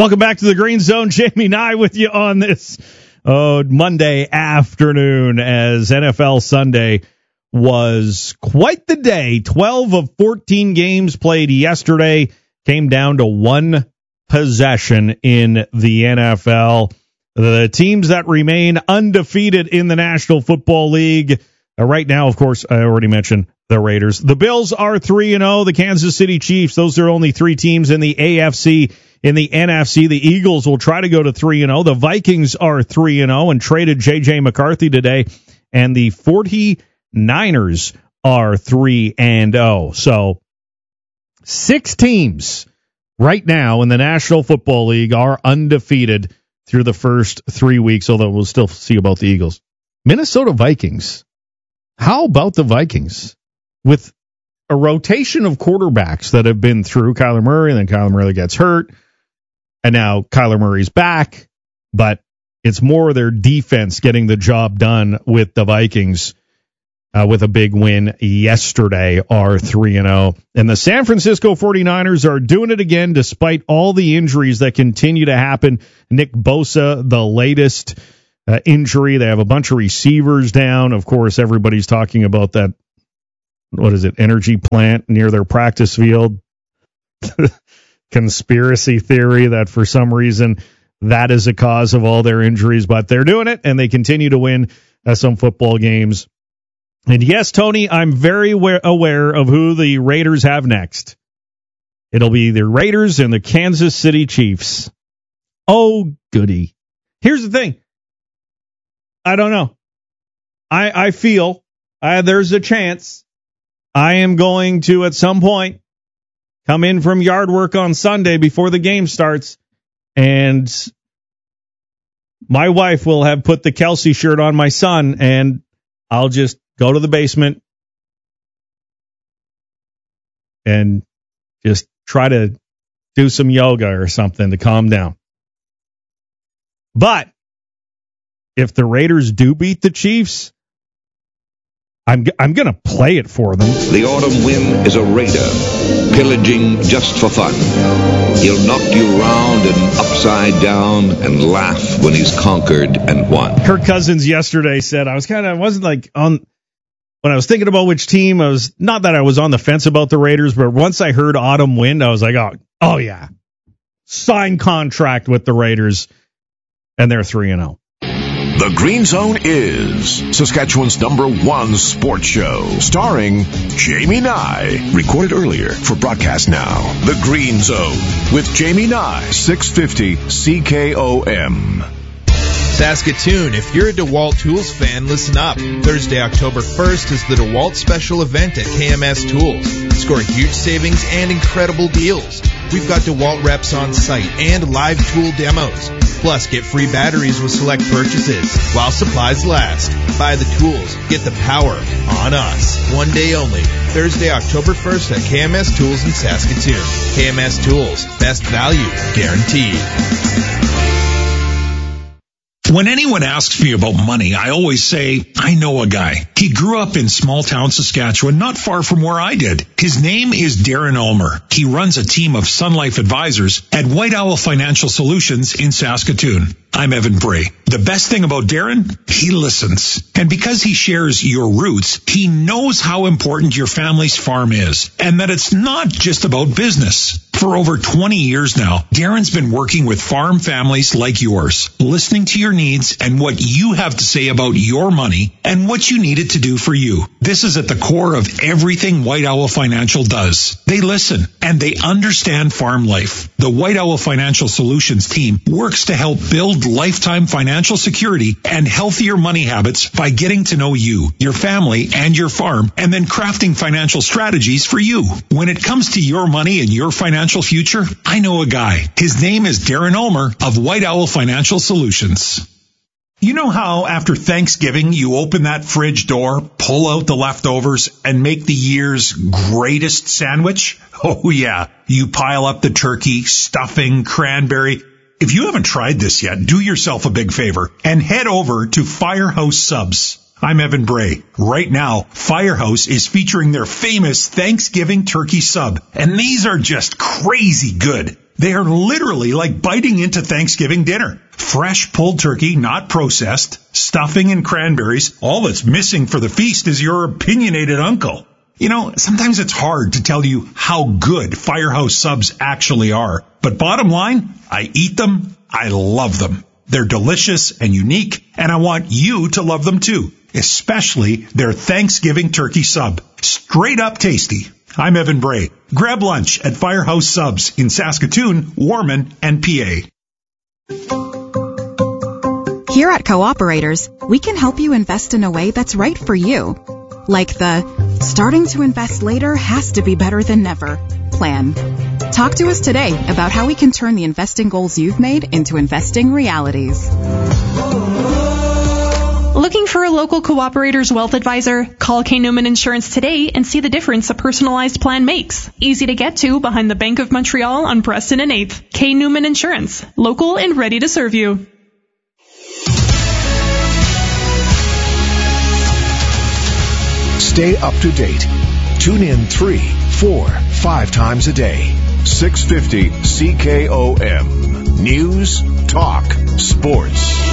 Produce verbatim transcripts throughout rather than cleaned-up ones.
Welcome back to the Green Zone. Jamie Nye with you on this uh, Monday afternoon, as N F L Sunday was quite the day. twelve of fourteen games played yesterday came down to one possession in the N F L. The teams that remain undefeated in the National Football League uh, right now, of course, I already mentioned the Raiders. The Bills are three and oh. The Kansas City Chiefs, those are only three teams in the A F C. In the N F C, the Eagles will try to go to three and oh. The Vikings are three and oh and traded J J McCarthy today. And the forty-niners are three and oh. So six teams right now in the National Football League are undefeated through the first three weeks, although we'll still see about the Eagles. Minnesota Vikings. How about the Vikings? With a rotation of quarterbacks that have been through Kyler Murray, and then Kyler Murray gets hurt, and now Kyler Murray's back, but it's more their defense getting the job done with the Vikings uh, with a big win yesterday, are three and oh. And the San Francisco forty-niners are doing it again despite all the injuries that continue to happen. Nick Bosa, the latest uh, injury. They have a bunch of receivers down. Of course, everybody's talking about that, what is it, energy plant near their practice field. Conspiracy theory that for some reason that is a cause of all their injuries, but they're doing it, and they continue to win uh, some football games. And yes, Tony, I'm very aware, aware of who the Raiders have next. It'll be the Raiders and the Kansas City Chiefs. Oh, goody. Here's the thing. I don't know. I, I feel uh, there's a chance I am going to, at some point, come in from yard work on Sunday before the game starts, and my wife will have put the Kelsey shirt on my son, and I'll just go to the basement and just try to do some yoga or something to calm down. But if the Raiders do beat the Chiefs, I'm I'm going to play it for them. The autumn wind is a raider, pillaging just for fun. He'll knock you round and upside down and laugh when he's conquered and won. Kirk Cousins yesterday said, I was kind of, I wasn't like on, when I was thinking about which team, I was, not that I was on the fence about the Raiders, but once I heard autumn wind, I was like, oh, oh yeah, sign contract with the Raiders, and they're three and oh. The Green Zone is Saskatchewan's number one sports show, starring Jamie Nye. Recorded earlier for broadcast now. The Green Zone with Jamie Nye, six fifty C K O M. Saskatoon, if you're a DeWalt Tools fan, listen up. Thursday, October first is the DeWalt special event at K M S Tools. Score huge savings and incredible deals. We've got DeWalt reps on site and live tool demos. Plus, get free batteries with select purchases while supplies last. Buy the tools, get the power on us. One day only. Thursday, October first at K M S Tools in Saskatoon. K M S Tools, best value guaranteed. When anyone asks me about money, I always say, I know a guy. He grew up in small town Saskatchewan, not far from where I did. His name is Darren Ulmer. He runs a team of Sun Life advisors at White Owl Financial Solutions in Saskatoon. I'm Evan Bray. The best thing about Darren? He listens. And because he shares your roots, he knows how important your family's farm is, and that it's not just about business. For over twenty years now, Darren's been working with farm families like yours, listening to your needs and what you have to say about your money and what you need it to do for you. This is at the core of everything White Owl Financial does. They listen and they understand farm life. The White Owl Financial Solutions team works to help build lifetime financial security and healthier money habits by getting to know you, your family, and your farm, and then crafting financial strategies for you. When it comes to your money and your financial future, I know a guy. His name is Darren Ulmer of White Owl Financial Solutions. You know how after Thanksgiving you open that fridge door, pull out the leftovers, and make the year's greatest sandwich? Oh yeah, you pile up the turkey, stuffing, cranberry. If you haven't tried this yet, do yourself a big favor and head over to Firehouse Subs. I'm Evan Bray. Right now, Firehouse is featuring their famous Thanksgiving turkey sub, and these are just crazy good. They are literally like biting into Thanksgiving dinner. Fresh pulled turkey, not processed, stuffing and cranberries. All that's missing for the feast is your opinionated uncle. You know, sometimes it's hard to tell you how good Firehouse subs actually are. But bottom line, I eat them, I love them. They're delicious and unique, and I want you to love them too, especially their Thanksgiving turkey sub. Straight up tasty. I'm Evan Bray. Grab lunch at Firehouse Subs in Saskatoon, Warman, and P A. Here at Cooperators, we can help you invest in a way that's right for you. Like the starting to invest later has to be better than never plan. Talk to us today about how we can turn the investing goals you've made into investing realities. Looking for a local Cooperator's wealth advisor? Call K. Newman Insurance today and see the difference a personalized plan makes. Easy to get to behind the Bank of Montreal on Preston and eighth. K. Newman Insurance. Local and ready to serve you. Stay up to date. Tune in three, four, five times a day. six fifty C K O M. News, talk, sports.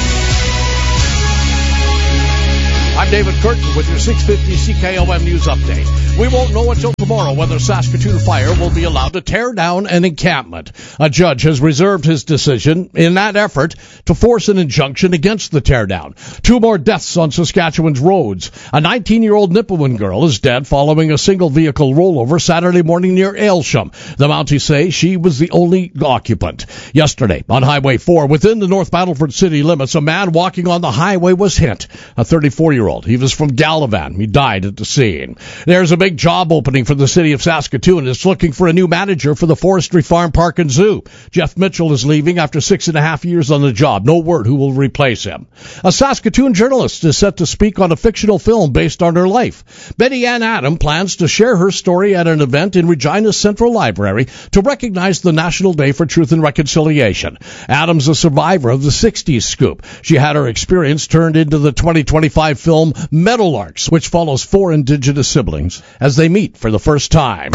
I'm David Curtin with your six fifty C K O M News Update. We won't know until tomorrow whether Saskatoon Fire will be allowed to tear down an encampment. A judge has reserved his decision in that effort to force an injunction against the teardown. Two more deaths on Saskatchewan's roads. A nineteen-year-old Nipawin girl is dead following a single-vehicle rollover Saturday morning near Aylsham. The Mounties say she was the only occupant. Yesterday, on Highway four, within the North Battleford city limits, a man walking on the highway was hit. A thirty-four-year-old. He was from Gallivan. He died at the scene. There's a big job opening for the city of Saskatoon. It's looking for a new manager for the Forestry Farm Park and Zoo. Jeff Mitchell is leaving after six and a half years on the job. No word who will replace him. A Saskatoon journalist is set to speak on a fictional film based on her life. Betty Ann Adam plans to share her story at an event in Regina's Central Library to recognize the National Day for Truth and Reconciliation. Adam's a survivor of the sixties scoop. She had her experience turned into the twenty twenty-five film Meadowlarks, which follows four Indigenous siblings as they meet for the first time.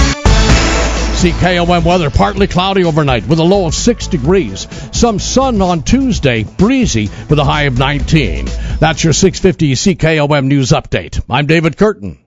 C K O M weather, partly cloudy overnight with a low of six degrees. Some sun on Tuesday, breezy with a high of nineteen. That's your six fifty C K O M News Update. I'm David Curtin.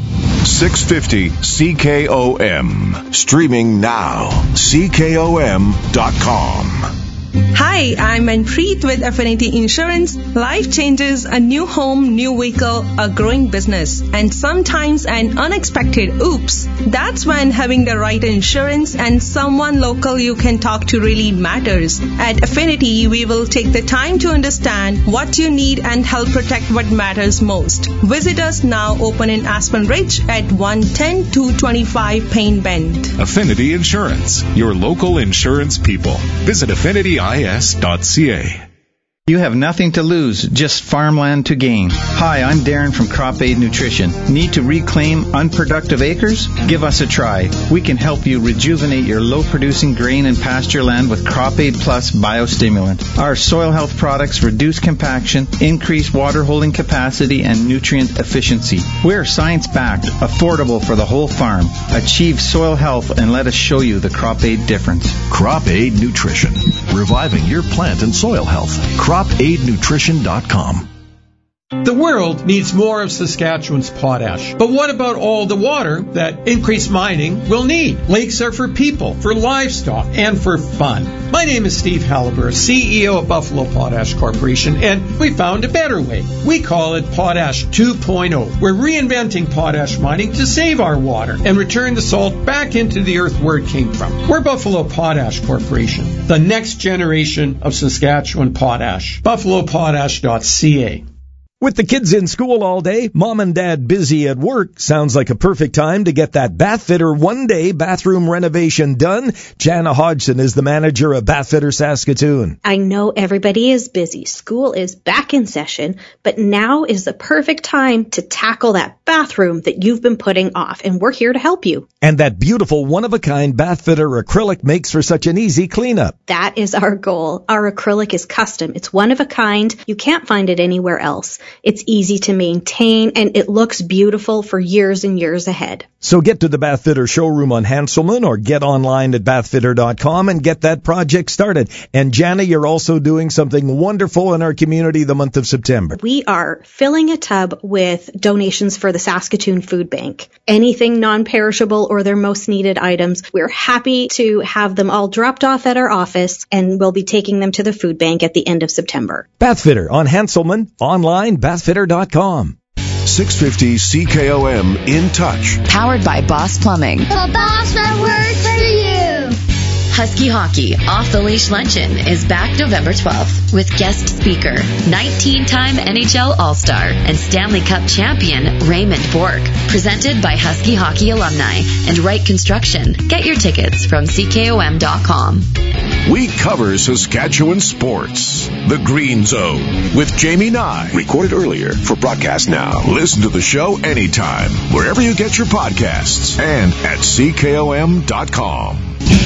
six fifty C K O M. Streaming now. C K O M dot com. Hi, I'm Manpreet with Affinity Insurance. Life changes, a new home, new vehicle, a growing business, and sometimes an unexpected oops. That's when having the right insurance and someone local you can talk to really matters. At Affinity, we will take the time to understand what you need and help protect what matters most. Visit us now, open in Aspen Ridge at one ten two twenty-five Payne Bend. Affinity Insurance, your local insurance people. Visit affinity I S dot C A. You have nothing to lose, just farmland to gain. Hi, I'm Darren from Crop Aid Nutrition. Need to reclaim unproductive acres? Give us a try. We can help you rejuvenate your low-producing grain and pasture land with Crop Aid Plus Biostimulant. Our soil health products reduce compaction, increase water holding capacity, and nutrient efficiency. We're science-backed, affordable for the whole farm. Achieve soil health and let us show you the Crop Aid difference. Crop Aid Nutrition, reviving your plant and soil health. crop aid nutrition dot com. The world needs more of Saskatchewan's potash. But what about all the water that increased mining will need? Lakes are for people, for livestock, and for fun. My name is Steve Halliburton, C E O of Buffalo Potash Corporation, and we found a better way. We call it Potash two point oh. We're reinventing potash mining to save our water and return the salt back into the earth where it came from. We're Buffalo Potash Corporation, the next generation of Saskatchewan potash. buffalo potash dot c a. With the kids in school all day, mom and dad busy at work, sounds like a perfect time to get that Bathfitter one-day bathroom renovation done. Jana Hodgson is the manager of Bathfitter Saskatoon. I know everybody is busy. School is back in session, but now is the perfect time to tackle that bathroom that you've been putting off, and we're here to help you. And that beautiful one-of-a-kind Bathfitter acrylic makes for such an easy cleanup. That is our goal. Our acrylic is custom. It's one of a kind. You can't find it anywhere else. It's easy to maintain, and it looks beautiful for years and years ahead. So get to the Bath Fitter showroom on Hanselman or get online at bath fitter dot com and get that project started. And Jana, you're also doing something wonderful in our community the month of September. We are filling a tub with donations for the Saskatoon Food Bank. Anything non-perishable or their most needed items, we're happy to have them all dropped off at our office, and we'll be taking them to the food bank at the end of September. Bath Fitter on Hanselman, online, bath fitter dot com. six fifty C K O M In Touch. Powered by Boss Plumbing. The boss that works for you. Husky Hockey Off the Leash Luncheon is back November twelfth with guest speaker, nineteen-time N H L All-Star and Stanley Cup champion Raymond Bourque. Presented by Husky Hockey alumni and Wright Construction. Get your tickets from C K O M dot com. We cover Saskatchewan sports. The Green Zone with Jamie Nye. Recorded earlier for broadcast now. Listen to the show anytime, wherever you get your podcasts and at C K O M dot com.